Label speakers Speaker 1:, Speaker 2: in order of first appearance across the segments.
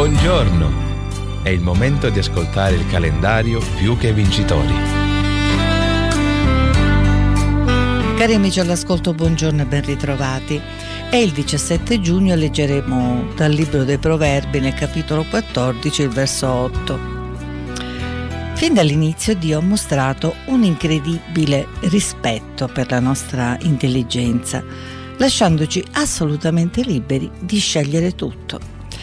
Speaker 1: Buongiorno! È il momento di ascoltare il calendario Più che Vincitori.
Speaker 2: Cari amici all'ascolto, buongiorno e ben ritrovati. È il 17 giugno e leggeremo dal libro dei Proverbi nel capitolo 14, il verso 8. Fin dall'inizio Dio ha mostrato un incredibile rispetto per la nostra intelligenza, lasciandoci assolutamente liberi di scegliere tutto.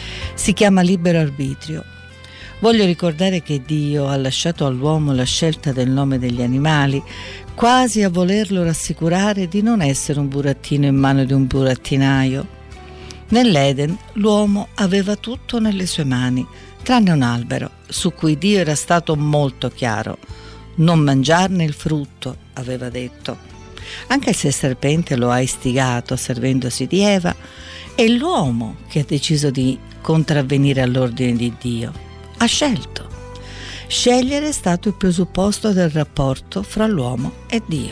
Speaker 2: Si chiama libero arbitrio. Voglio ricordare che Dio ha lasciato all'uomo la scelta del nome degli animali, quasi a volerlo rassicurare di non essere un burattino in mano di un burattinaio. Nell'Eden l'uomo aveva tutto nelle sue mani, tranne un albero su cui Dio era stato molto chiaro. Non mangiarne il frutto, aveva detto. Anche se il serpente lo ha istigato servendosi di Eva, è l'uomo che ha deciso di contravvenire all'ordine di Dio. Ha scelto. Scegliere è stato il presupposto del rapporto fra l'uomo e Dio.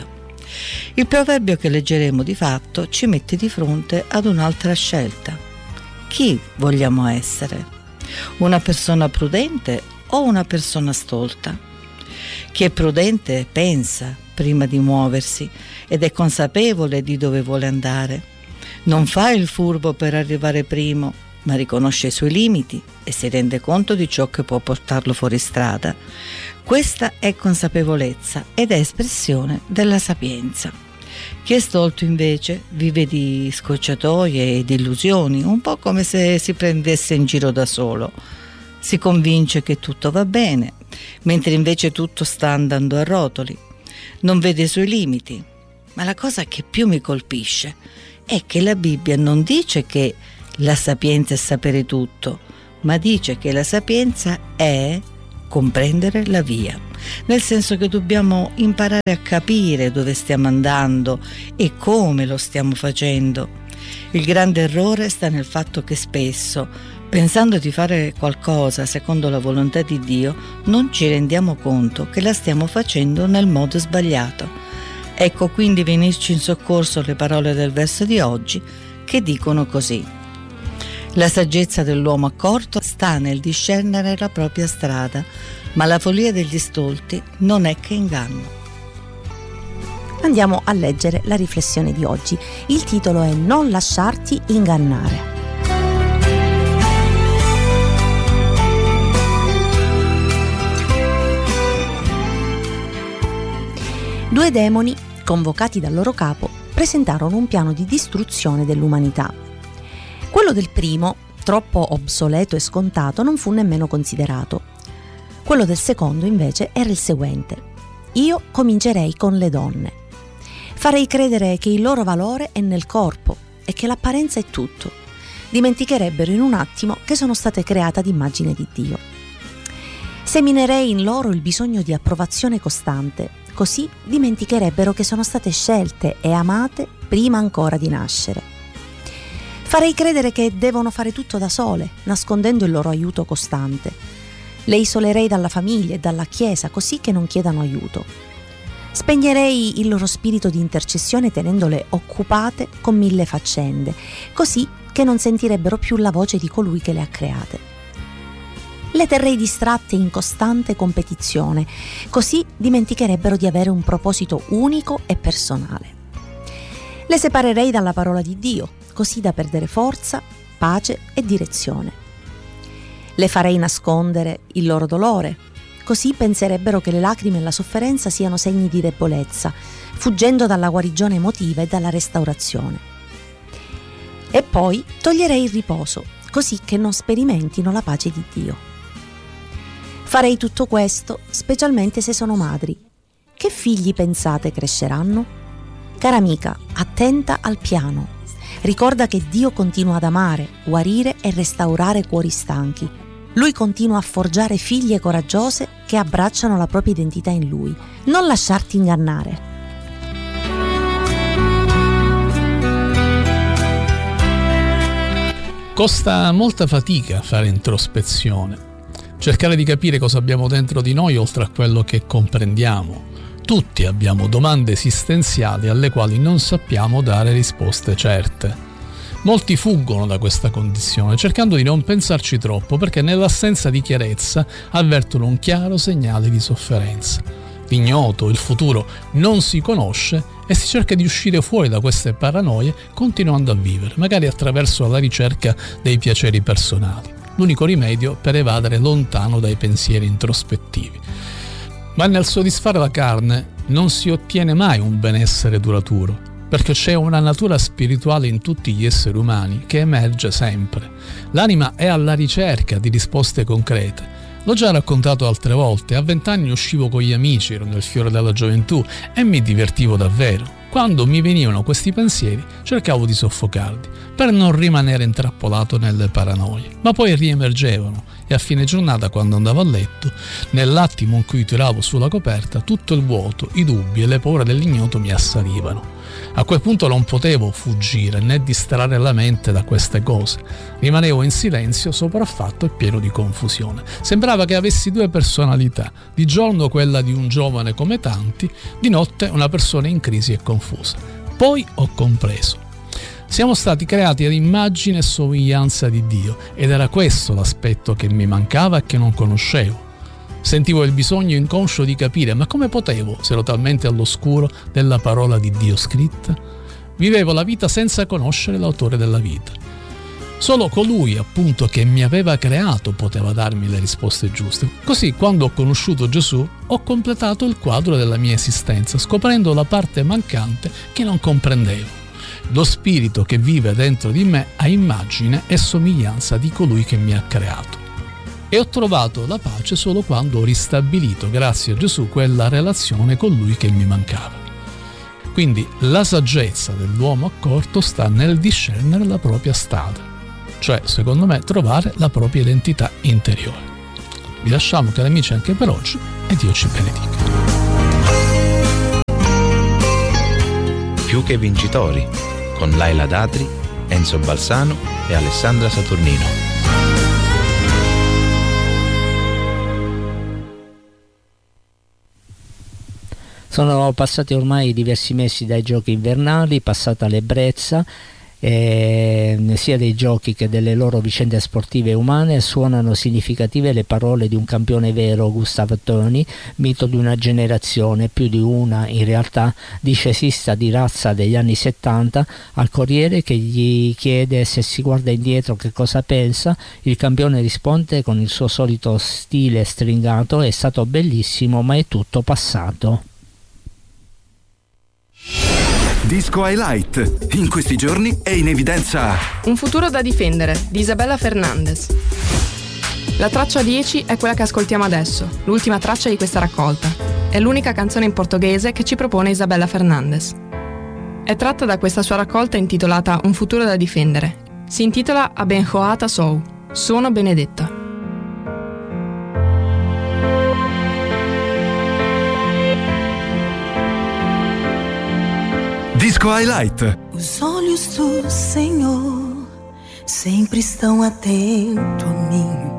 Speaker 2: Il proverbio che leggeremo di fatto ci mette di fronte ad un'altra scelta. Chi vogliamo essere? Una persona prudente o una persona stolta? Chi è prudente pensa prima di muoversi ed è consapevole di dove vuole andare. Non fa il furbo per arrivare primo, ma riconosce i suoi limiti e si rende conto di ciò che può portarlo fuori strada. Questa è consapevolezza ed è espressione della sapienza. Chi è stolto invece vive di scorciatoie e di illusioni, un po' come se si prendesse in giro da solo. Si convince che tutto va bene, mentre invece tutto sta andando a rotoli. Non vede i suoi limiti. Ma la cosa che più mi colpisce è che la Bibbia non dice che la sapienza è sapere tutto, ma dice che la sapienza è comprendere la via, nel senso che dobbiamo imparare a capire dove stiamo andando e come lo stiamo facendo. Il grande errore sta nel fatto che spesso, pensando di fare qualcosa secondo la volontà di Dio, non ci rendiamo conto che la stiamo facendo nel modo sbagliato. Ecco quindi venirci in soccorso le parole del verso di oggi che dicono così: la saggezza dell'uomo accorto sta nel discernere la propria strada, ma la follia degli stolti non è che inganno.
Speaker 3: Andiamo a leggere la riflessione di oggi. Il titolo è Non lasciarti ingannare. Due demoni, convocati dal loro capo, presentarono un piano di distruzione dell'umanità. Quello del primo, troppo obsoleto e scontato, non fu nemmeno considerato. Quello del secondo, invece, era il seguente: io comincerei con le donne. Farei credere che il loro valore è nel corpo e che l'apparenza è tutto. Dimenticherebbero in un attimo che sono state create ad immagine di Dio. Seminerei in loro il bisogno di approvazione costante, così dimenticherebbero che sono state scelte e amate prima ancora di nascere. Farei credere che devono fare tutto da sole, nascondendo il loro aiuto costante. Le isolerei dalla famiglia e dalla Chiesa, così che non chiedano aiuto. Spegnerei il loro spirito di intercessione tenendole occupate con 1000 faccende, così che non sentirebbero più la voce di colui che le ha create. Le terrei distratte in costante competizione, così dimenticherebbero di avere un proposito unico e personale. Le separerei dalla parola di Dio, così da perdere forza, pace e direzione. Le farei nascondere il loro dolore, così penserebbero che le lacrime e la sofferenza siano segni di debolezza, fuggendo dalla guarigione emotiva e dalla restaurazione. E poi toglierei il riposo, così che non sperimentino la pace di Dio. Farei tutto questo specialmente se sono madri. Che figli pensate cresceranno? Cara amica, attenta al piano. Ricorda che Dio continua ad amare, guarire e restaurare cuori stanchi. Lui continua a forgiare figlie coraggiose che abbracciano la propria identità in Lui. Non lasciarti ingannare.
Speaker 4: Costa molta fatica fare introspezione, cercare di capire cosa abbiamo dentro di noi oltre a quello che comprendiamo. Tutti abbiamo domande esistenziali alle quali non sappiamo dare risposte certe. Molti fuggono da questa condizione, cercando di non pensarci troppo, perché nell'assenza di chiarezza avvertono un chiaro segnale di sofferenza. L'ignoto, il futuro non si conosce e si cerca di uscire fuori da queste paranoie continuando a vivere, magari attraverso la ricerca dei piaceri personali. L'unico rimedio per evadere lontano dai pensieri introspettivi. Ma nel soddisfare la carne non si ottiene mai un benessere duraturo, perché c'è una natura spirituale in tutti gli esseri umani che emerge sempre. L'anima è alla ricerca di risposte concrete. L'ho già raccontato altre volte, a 20 anni uscivo con gli amici, ero nel fiore della gioventù e mi divertivo davvero. Quando mi venivano questi pensieri cercavo di soffocarli per non rimanere intrappolato nelle paranoie, ma poi riemergevano e a fine giornata, quando andavo a letto, nell'attimo in cui tiravo sulla coperta, tutto il vuoto, i dubbi e le paure dell'ignoto mi assalivano. A quel punto non potevo fuggire né distrarre la mente da queste cose. Rimanevo in silenzio, sopraffatto e pieno di confusione. Sembrava che avessi due personalità: di giorno quella di un giovane come tanti, di notte una persona in crisi e confusa. Poi ho compreso. Siamo stati creati ad immagine e somiglianza di Dio, ed era questo l'aspetto che mi mancava e che non conoscevo. Sentivo il bisogno inconscio di capire, ma come potevo se ero talmente all'oscuro della parola di Dio scritta? Vivevo la vita senza conoscere l'autore della vita. Solo colui, appunto, che mi aveva creato poteva darmi le risposte giuste. Così, quando ho conosciuto Gesù, ho completato il quadro della mia esistenza, scoprendo la parte mancante che non comprendevo. Lo spirito che vive dentro di me ha immagine e somiglianza di colui che mi ha creato. E ho trovato la pace solo quando ho ristabilito, grazie a Gesù, quella relazione con Lui che mi mancava. Quindi la saggezza dell'uomo accorto sta nel discernere la propria strada, cioè, secondo me, trovare la propria identità interiore. Vi lasciamo, cari amici, anche per oggi e Dio ci benedica.
Speaker 1: Più che vincitori, con Laila Datri, Enzo Balsano e Alessandra Saturnino.
Speaker 5: Sono passati ormai diversi mesi dai giochi invernali, passata l'ebbrezza, sia dei giochi che delle loro vicende sportive e umane. Suonano significative le parole di un campione vero, Gustav Thöny, mito di una generazione, più di una in realtà, discesista di razza degli anni 70. Al Corriere, che gli chiede se si guarda indietro che cosa pensa, il campione risponde con il suo solito stile stringato: è stato bellissimo, ma è tutto passato.
Speaker 6: Disco Highlight. In questi giorni è in evidenza
Speaker 7: Un futuro da difendere di Isabella Fernandez. La traccia 10 è quella che ascoltiamo adesso, l'ultima traccia di questa raccolta. È l'unica canzone in portoghese che ci propone Isabella Fernandez. È tratta da questa sua raccolta intitolata Un futuro da difendere. Si intitola Abençoada sou, sono benedetta.
Speaker 6: Disco Highlight.
Speaker 8: Os olhos do Senhor sempre estão atentos a mim.